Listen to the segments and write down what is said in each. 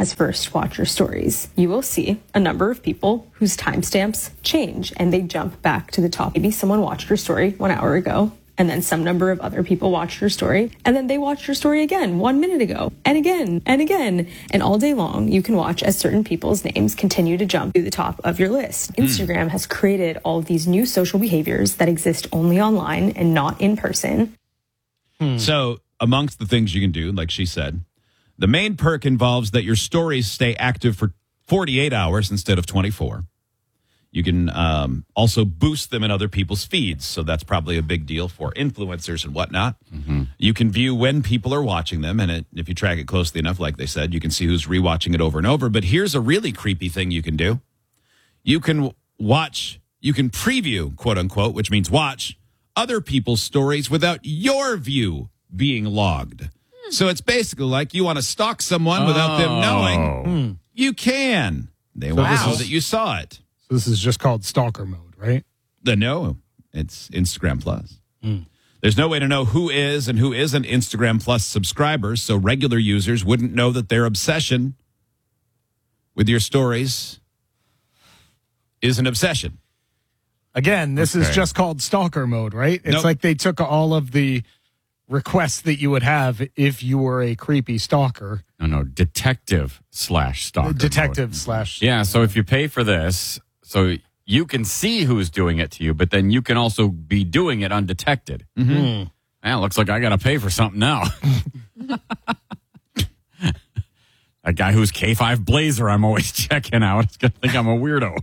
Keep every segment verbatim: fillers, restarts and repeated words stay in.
has first watched your stories, you will see a number of people whose timestamps change and they jump back to the top. Maybe someone watched your story one hour ago, and then some number of other people watched your story, and then they watched your story again one minute ago, and again, and again. And all day long, you can watch as certain people's names continue to jump to the top of your list. Mm. Instagram has created all of these new social behaviors that exist only online and not in person. Hmm. So, amongst the things you can do, like she said, the main perk involves that your stories stay active for forty-eight hours instead of twenty-four. You can um, also boost them in other people's feeds, so that's probably a big deal for influencers and whatnot. Mm-hmm. You can view when people are watching them, and it, if you track it closely enough, like they said, you can see who's rewatching it over and over. But here's a really creepy thing you can do. You can watch, you can preview, quote unquote, which means watch other people's stories without your view being logged. So it's basically like you want to stalk someone without them knowing. Mm. You can. They So will this know is- that you saw it. So this is just called stalker mode, right? The no, it's Instagram Plus. Mm. There's no way to know who is and who isn't Instagram Plus subscribers, so regular users wouldn't know that their obsession with your stories is an obsession. Again, this Okay. is just called stalker mode, right? It's Nope. like they took all of the requests that you would have if you were a creepy stalker. No, no, detective slash stalker. Detective mode. slash. Yeah, so if you pay for this, so you can see who's doing it to you, but then you can also be doing it undetected. Mm-hmm. Man, looks like I got to pay for something now. A guy who's K five Blazer, I'm always checking out. He's going to think I'm a weirdo.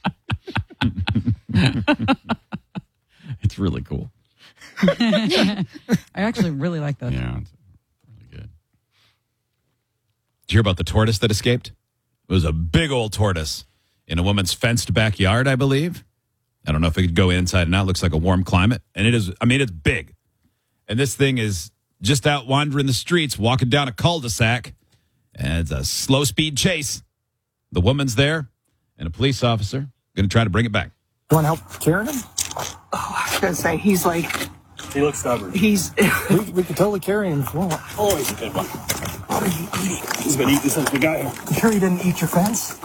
It's really cool. I actually really like that. Yeah, it's really good. Did you hear about the tortoise that escaped? It was a big old tortoise in a woman's fenced backyard, I believe. I don't know if it could go inside and out. It looks like a warm climate. And it is, I mean, it's big. And this thing is just out wandering the streets, walking down a cul-de-sac. And it's a slow speed chase. The woman's there and a police officer going to try to bring it back. You want help carrying him? Oh, I was gonna say he's like He looks stubborn. he's. we, we can totally carry him if you want. Oh, he's a good one. What are you eating? He's been eating since we got here. You sure he didn't eat your fence?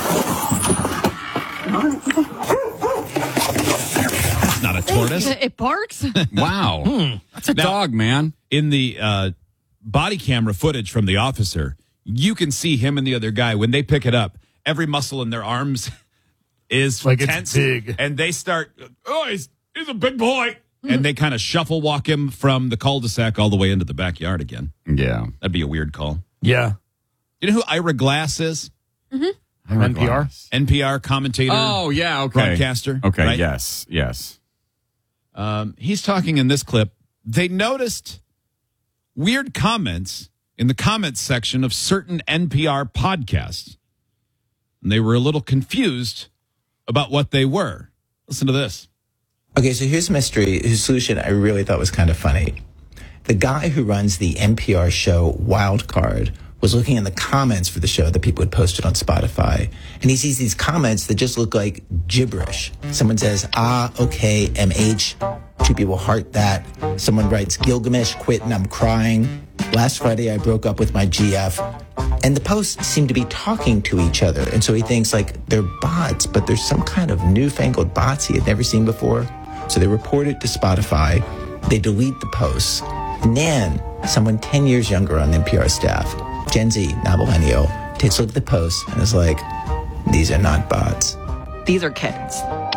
It's not a tortoise. It, it barks. Wow. That's a Now- dog, man. In the uh, body camera footage from the officer, you can see him and the other guy, when they pick it up, every muscle in their arms is Like it's tense. big. And they start, oh, he's, he's a big boy. And they kind of shuffle walk him from the cul-de-sac all the way into the backyard again. Yeah. That'd be a weird call. Yeah. You know who Ira Glass is? N P R? N P R commentator. Oh, yeah, okay. Broadcaster. Okay, right? yes, yes. Um, he's talking in this clip. They noticed weird comments in the comments section of certain N P R podcasts. And they were a little confused about what they were. Listen to this. Okay, so here's a mystery whose solution I really thought was kind of funny. The guy who runs the N P R show Wildcard was looking in the comments for the show that people had posted on Spotify, and he sees these comments that just look like gibberish. Someone says, ah, okay, M H. Two people heart that. Someone writes, Gilgamesh quit and I'm crying. Last Friday I broke up with my G F. And the posts seem to be talking to each other. And so he thinks like they're bots, but there's some kind of newfangled bots he had never seen before. So they report it to Spotify. They delete the posts. And then someone ten years younger on the N P R staff, Gen Z, not millennial, takes a look at the posts and is like, these are not bots. These are kids.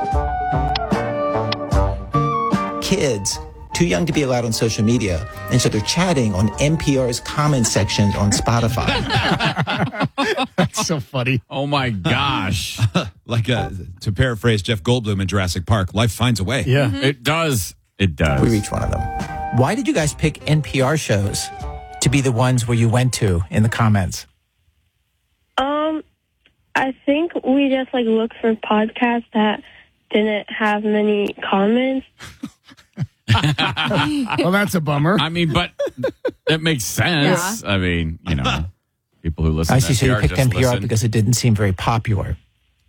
Kids, too young to be allowed on social media, and so they're chatting on N P R's comment sections on Spotify. That's so funny. Oh, my gosh. Like uh, to paraphrase Jeff Goldblum in Jurassic Park, life finds a way. Yeah. It does. It does. We reach one of them. Why did you guys pick N P R shows to be the ones where you went to in the comments? Um, I think we just like looked for podcasts that didn't have many comments. Well, that's a bummer. I mean, but it makes sense. I mean, you know, people who listen I to see. So you N P R picked just N P R listen. because it didn't seem very popular.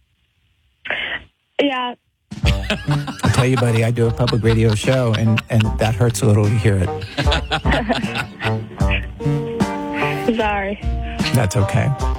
Yeah. I tell you, buddy, I do a public radio show, and, and that hurts a little to hear it. Sorry. That's okay.